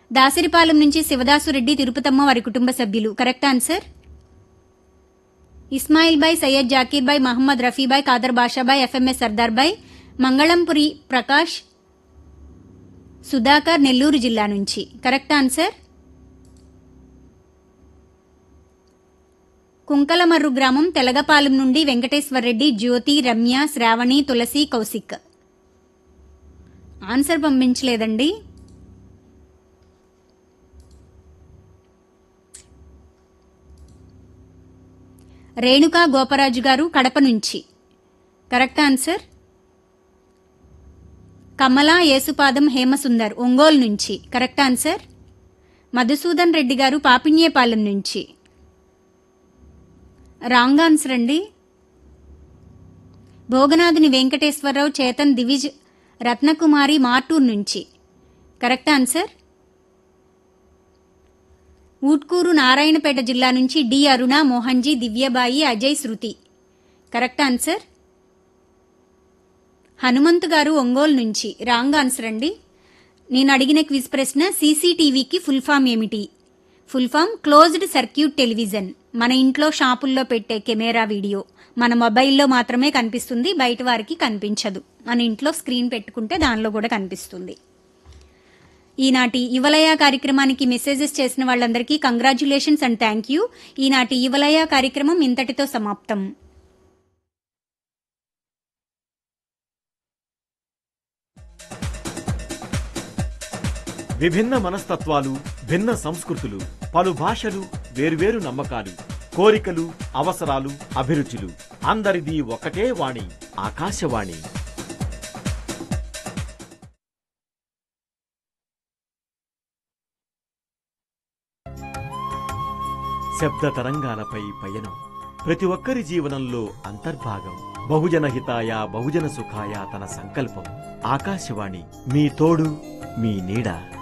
దాసరిపాలెం నుంచి శివదాసురెడ్డి తిరుపతమ్మ వారి కుటుంబ సభ్యులు. Correct answer. Ismail bye, Syed Zakir bye, Mohammed Rafibhai, Khadar Basha Bhai, FMS Sardar bye, మంగళంపురి Prakash, Sudhakar Nellore జిల్లా నుంచి. Correct answer. కుంకలమర్రు గ్రామం తెలగపాలెం నుండి వెంకటేశ్వరరెడ్డి, జ్యోతి, రమ్య, శ్రావణి, తులసి, కౌశిక్. ఆన్సర్ పంపించలేదండి. రేణుకా గోపరాజు గారు కడప నుంచి. Correct answer. కమల, యేసుపాదం, హేమసుందర్ ఒంగోలు నుంచి. Correct answer. మధుసూదన్ రెడ్డి గారు పాపిన్యేపాలెం నుంచి. రాంగ్ ఆన్సర్ అండి. భోగనాథుని వెంకటేశ్వరరావు, చేతన్, దివిజ్, రత్నకుమారి మార్టూర్ నుంచి. Correct answer. ఊట్కూరు నారాయణపేట జిల్లా నుంచి డి అరుణ, మోహన్జీ, దివ్యబాయి, అజయ్, శృతి. Correct answer. హనుమంతు గారు ఒంగోలు నుంచి. రాంగ్ ఆన్సర్ అండి. నేను అడిగిన క్విజ్ ప్రశ్న సీసీటీవీకి ఫుల్ ఫామ్ ఏమిటి? Full form closed circuit television. మన ఇంట్లో షాపుల్లో పెట్టే కెమెరా వీడియో మన మొబైల్లో మాత్రమే కనిపిస్తుంది, బయట వారికి కనిపించదు. మన ఇంట్లో స్క్రీన్ పెట్టుకుంటే దానిలో కూడా కనిపిస్తుంది. ఈనాటి యువలయ కార్యక్రమానికి మెసేజెస్ చేసిన వాళ్ళందరికీ కంగ్రాచ్యులేషన్స్ అండ్ థ్యాంక్ యూ. ఈనాటి యువలయ కార్యక్రమం ఇంతటితో సమాప్తం. విభిన్న మనస్తత్వాలు, భిన్న సంస్కృతులు, పలు భాషలు, వేర్వేరు నమ్మకాలు, కోరికలు, అవసరాలు, అభిరుచులు, అందరిది ఒకటే వాణి, ఆకాశవాణి. శబ్ద తరంగాలపై పయనం ప్రతి ఒక్కరి జీవనంలో అంతర్భాగం. బహుజన హితాయ బహుజన సుఖాయ తన సంకల్పం. ఆకాశవాణి మీ తోడు, మీ నీడ.